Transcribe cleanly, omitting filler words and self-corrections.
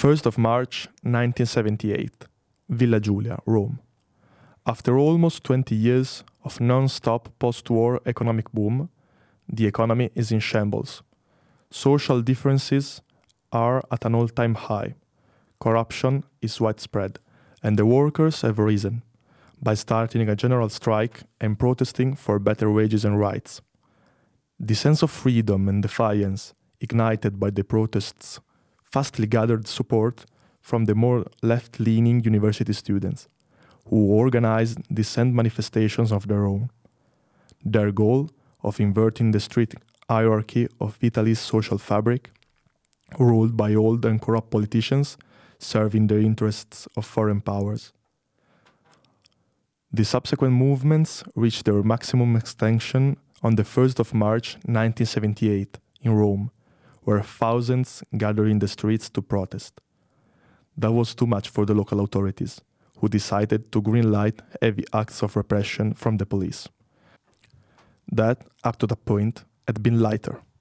1st of March 1978, Villa Giulia, Rome. After almost 20 years of non-stop post-war economic boom, the economy is in shambles. Social differences are at an all-time high. Corruption is widespread, and the workers have risen by starting a general strike and protesting for better wages and rights. The sense of freedom and defiance ignited by the protests fastly gathered support from the more left-leaning university students, who organized dissent manifestations of their own. Their goal of inverting the strict hierarchy of Italy's social fabric, ruled by old and corrupt politicians serving the interests of foreign powers. The subsequent movements reached their maximum extension on the 1st of March 1978 in Rome, where thousands gathered in the streets to protest. That was too much for the local authorities, who decided to greenlight heavy acts of repression from the police. That, up to that point, had been lighter.